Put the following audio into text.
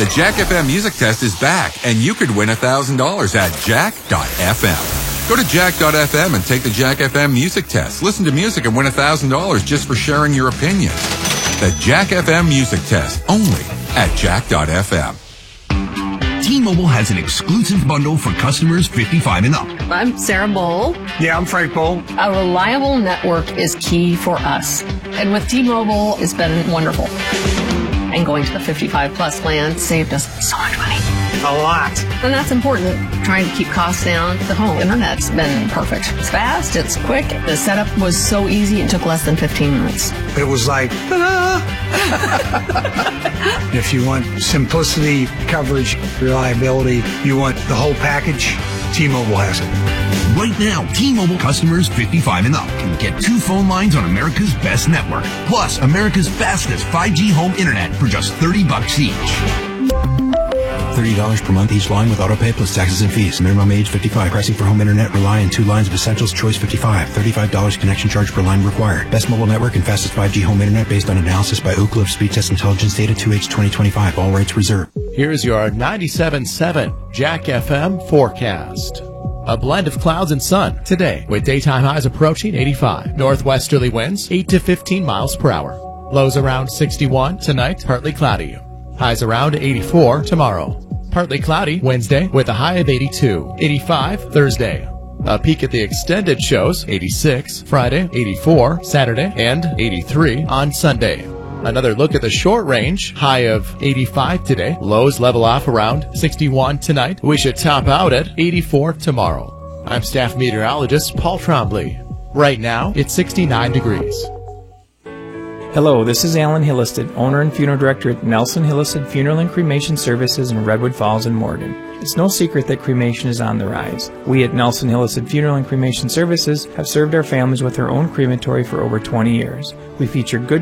The Jack FM Music Test is back, and you could win $1,000 at jack.fm. Go to jack.fm and take the Jack FM Music Test. Listen to music and win $1,000 just for sharing your opinion. The Jack FM Music Test, only at jack.fm. T-Mobile has an exclusive bundle for customers 55 and up. I'm Sarah Bowl. Yeah, I'm Frank Bowl. A reliable network is key for us. And with T-Mobile, it's been wonderful. And going to the 55 plus plan saved us so much money. A lot. And that's important. Trying to keep costs down. The home internet's been perfect. It's fast, it's quick. The setup was so easy, it took less than 15 minutes. It was like, ta-da! If you want simplicity, coverage, reliability, you want the whole package, T-Mobile has it. Right now, T-Mobile customers 55 and up can get 2 phone lines on America's best network, plus America's fastest 5G home internet for just $30 each. $30 per month each line with autopay plus taxes and fees. Minimum age 55. Pricing for home internet rely on 2 lines of Essentials Choice 55. $35 connection charge per line required. Best mobile network and fastest 5G home internet based on analysis by Ookla of Speed Test Intelligence data 2H 2025. All rates reserved. Here's your 97.7 Jack FM forecast. A blend of clouds and sun today with daytime highs approaching 85. Northwesterly winds 8 to 15 miles per hour. Lows around 61 tonight, partly cloudy. Highs around 84 tomorrow. Partly cloudy Wednesday with a high of 82. 85 Thursday. A peek at the extended shows 86 Friday, 84 Saturday, and 83 on Sunday. Another look at the short range, high of 85 today. Lows level off around 61 tonight. We should top out at 84 tomorrow. I'm staff meteorologist Paul Trombley. Right now, it's 69 degrees. Hello, this is Alan Hillisted, owner and funeral director at Nelson Hillisted Funeral and Cremation Services in Redwood Falls and Morgan. It's no secret that cremation is on the rise. We at Nelson Hillisted Funeral and Cremation Services have served our families with our own crematory for over 20 years. We feature good